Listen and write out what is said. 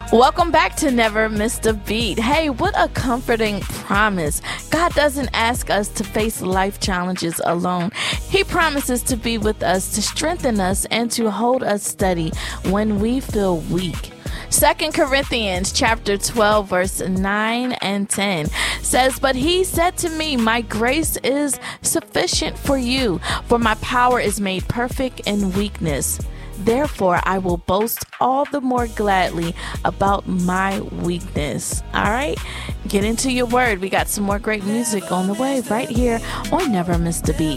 Welcome back to Never Missed a Beat. Hey, what a comforting promise. God doesn't ask us to face life challenges alone. He promises to be with us, to strengthen us, and to hold us steady when we feel weak. 2 Corinthians chapter 12, verse 9 and 10 says, "But he said to me, my grace is sufficient for you, for my power is made perfect in weakness. Therefore, I will boast all the more gladly about my weakness." All right, get into your word. We got some more great music on the way right here on Never Missed a Beat.